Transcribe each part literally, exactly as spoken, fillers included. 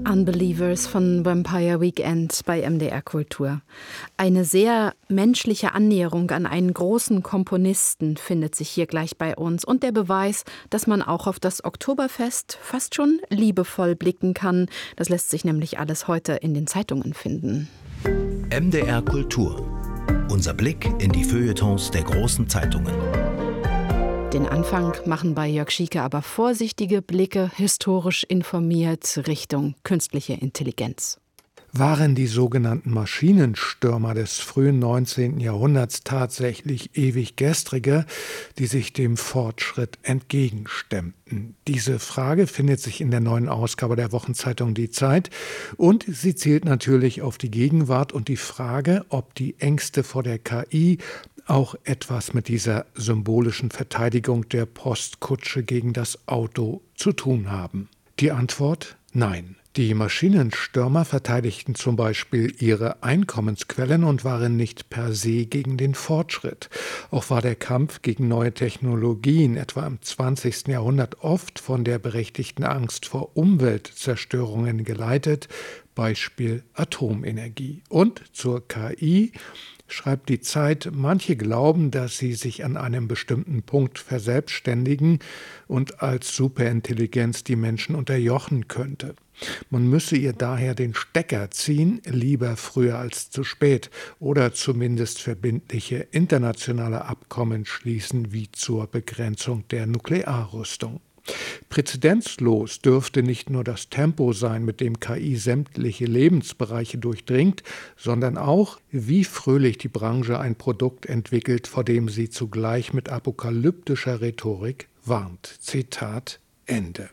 Unbelievers von Vampire Weekend bei M D R Kultur. Eine sehr menschliche Annäherung an einen großen Komponisten findet sich hier gleich bei uns und der Beweis, dass man auch auf das Oktoberfest fast schon liebevoll blicken kann. Das lässt sich nämlich alles heute in den Zeitungen finden. M D R Kultur. Unser Blick in die Feuilletons der großen Zeitungen. Den Anfang machen bei Jörg Schieke aber vorsichtige Blicke, historisch informiert, Richtung künstliche Intelligenz. Waren die sogenannten Maschinenstürmer des frühen neunzehnten Jahrhunderts tatsächlich ewig gestrige, die sich dem Fortschritt entgegenstemmten? Diese Frage findet sich in der neuen Ausgabe der Wochenzeitung Die Zeit und sie zielt natürlich auf die Gegenwart und die Frage, ob die Ängste vor der K I auch etwas mit dieser symbolischen Verteidigung der Postkutsche gegen das Auto zu tun haben. Die Antwort: Nein. Die Maschinenstürmer verteidigten zum Beispiel ihre Einkommensquellen und waren nicht per se gegen den Fortschritt. Auch war der Kampf gegen neue Technologien, etwa im zwanzigsten Jahrhundert, oft von der berechtigten Angst vor Umweltzerstörungen geleitet, Beispiel Atomenergie. Und zur K I schreibt die Zeit, manche glauben, dass sie sich an einem bestimmten Punkt verselbstständigen und als Superintelligenz die Menschen unterjochen könnte. Man müsse ihr daher den Stecker ziehen, lieber früher als zu spät, oder zumindest verbindliche internationale Abkommen schließen, wie zur Begrenzung der Nuklearrüstung. Präzedenzlos dürfte nicht nur das Tempo sein, mit dem K I sämtliche Lebensbereiche durchdringt, sondern auch, wie fröhlich die Branche ein Produkt entwickelt, vor dem sie zugleich mit apokalyptischer Rhetorik warnt. Zitat Ende.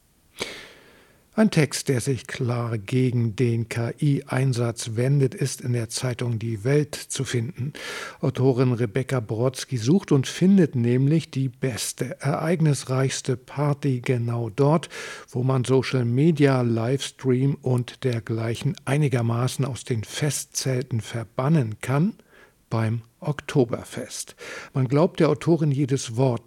Ein Text, der sich klar gegen den K I-Einsatz wendet, ist in der Zeitung Die Welt zu finden. Autorin Rebecca Brodsky sucht und findet nämlich die beste, ereignisreichste Party genau dort, wo man Social Media, Livestream und dergleichen einigermaßen aus den Festzelten verbannen kann: beim Oktoberfest. Man glaubt der Autorin jedes Wort